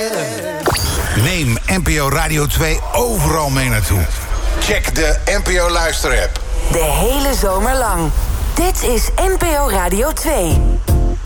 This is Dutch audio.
Neem NPO Radio 2 overal mee naartoe. Check de NPO Luister-app. De hele zomer lang. Dit is NPO Radio 2.